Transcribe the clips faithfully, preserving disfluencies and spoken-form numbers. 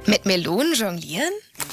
Mit Melonen jonglieren?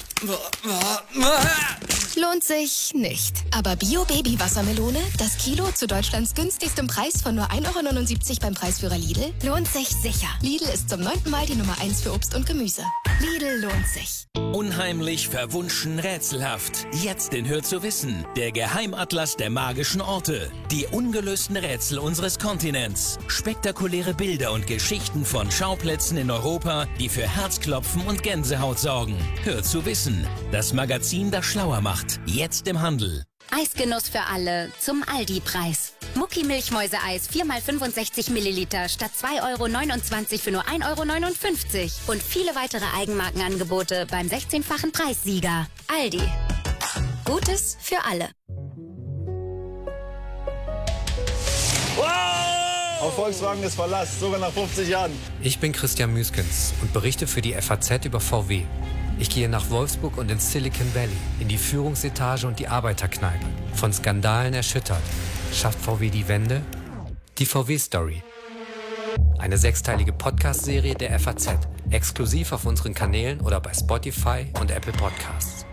Lohnt sich nicht. Aber Bio-Baby-Wassermelone, das Kilo zu Deutschlands günstigstem Preis von nur ein Euro neunundsiebzig beim Preisführer Lidl, lohnt sich sicher. Lidl ist zum neunten Mal die Nummer eins für Obst und Gemüse. Lidl lohnt sich. Unheimlich, verwunschen, rätselhaft. Jetzt in Hör zu wissen, der Geheimatlas der magischen Orte. Die ungelösten Rätsel unseres Kontinents. Spektakuläre Bilder und Geschichten von Schauplätzen in Europa, die für Herzklopfen und Gänsehaut sorgen. Hör zu wissen, das Magazin, das schlauer macht. Jetzt im Handel. Eisgenuss für alle zum Aldi-Preis. Mucki Milchmäuse-Eis vier mal fünfundsechzig Milliliter statt zwei Euro neunundzwanzig für nur ein Euro neunundfünfzig. Und viele weitere Eigenmarkenangebote beim sechzehnfachen Preissieger. Aldi. Gutes für alle. Auf Volkswagen ist Verlass, sogar nach fünfzig Jahren. Ich bin Christian Müskens und berichte für die F A Z über V W. Ich gehe nach Wolfsburg und ins Silicon Valley, in die Führungsetage und die Arbeiterkneipe. Von Skandalen erschüttert. Schafft V W die Wende? Die V W-Story. Eine sechsteilige Podcast-Serie der F A Z. Exklusiv auf unseren Kanälen oder bei Spotify und Apple Podcasts.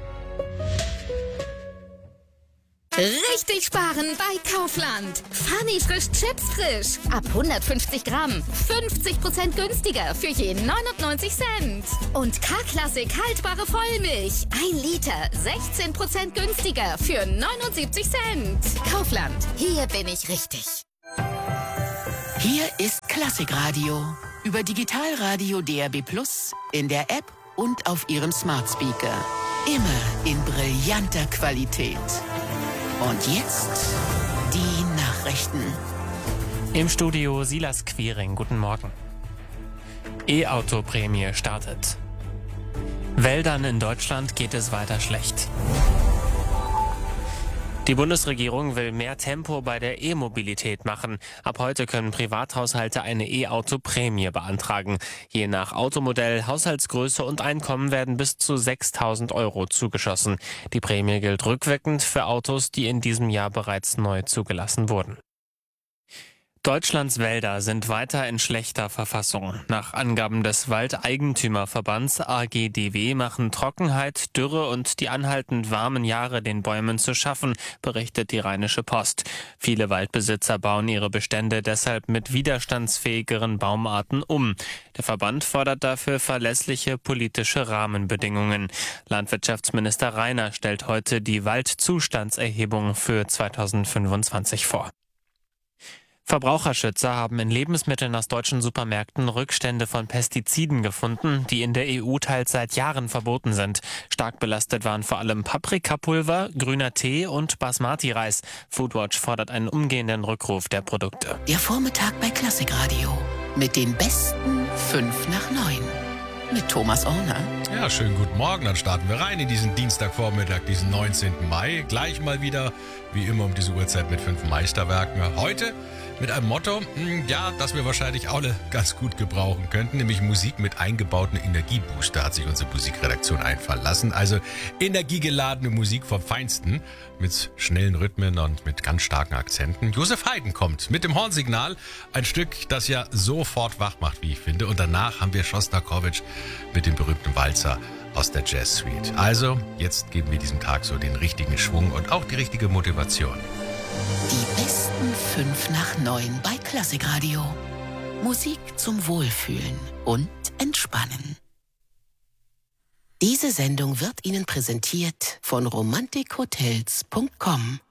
Richtig sparen bei Kaufland. Funny frisch Chips frisch. Ab hundertfünfzig Gramm. fünfzig Prozent günstiger für je neunundneunzig Cent. Und K-Klassik haltbare Vollmilch. Ein Liter. sechzehn Prozent günstiger für neunundsiebzig Cent. Kaufland. Hier bin ich richtig. Hier ist Klassikradio. Über Digitalradio D R B Plus, in der App und auf Ihrem Smart Speaker. Immer in brillanter Qualität. Und jetzt die Nachrichten. Im Studio Silas Quiring. Guten Morgen. E-Auto-Prämie startet. Wäldern in Deutschland geht es weiter schlecht. Die Bundesregierung will mehr Tempo bei der E-Mobilität machen. Ab heute können Privathaushalte eine E-Auto-Prämie beantragen. Je nach Automodell, Haushaltsgröße und Einkommen werden bis zu sechstausend Euro zugeschossen. Die Prämie gilt rückwirkend für Autos, die in diesem Jahr bereits neu zugelassen wurden. Deutschlands Wälder sind weiter in schlechter Verfassung. Nach Angaben des Waldeigentümerverbands A G D W machen Trockenheit, Dürre und die anhaltend warmen Jahre den Bäumen zu schaffen, berichtet die Rheinische Post. Viele Waldbesitzer bauen ihre Bestände deshalb mit widerstandsfähigeren Baumarten um. Der Verband fordert dafür verlässliche politische Rahmenbedingungen. Landwirtschaftsminister Rainer stellt heute die Waldzustandserhebung für zweitausendfünfundzwanzig vor. Verbraucherschützer haben in Lebensmitteln aus deutschen Supermärkten Rückstände von Pestiziden gefunden, die in der E U teils seit Jahren verboten sind. Stark belastet waren vor allem Paprikapulver, grüner Tee und Basmati-Reis. Foodwatch fordert einen umgehenden Rückruf der Produkte. Der Vormittag bei Klassikradio mit den besten fünf nach neun. Mit Thomas Orner. Ja, schönen guten Morgen. Dann starten wir rein in diesen Dienstagvormittag, diesen neunzehnten Mai. Gleich mal wieder, wie immer um diese Uhrzeit, mit fünf Meisterwerken. Heute mit einem Motto, ja, das wir wahrscheinlich alle ganz gut gebrauchen könnten, nämlich Musik mit eingebauten Energiebooster, hat sich unsere Musikredaktion einfallen lassen. Also energiegeladene Musik vom Feinsten, mit schnellen Rhythmen und mit ganz starken Akzenten. Josef Haydn kommt mit dem Hornsignal, ein Stück, das ja sofort wach macht, wie ich finde. Und danach haben wir Schostakowitsch mit dem berühmten Walzer aus der Jazz Suite. Also, jetzt geben wir diesem Tag so den richtigen Schwung und auch die richtige Motivation. Die besten fünf nach neun bei Klassikradio. Musik zum Wohlfühlen und Entspannen. Diese Sendung wird Ihnen präsentiert von romantik hotels punkt com.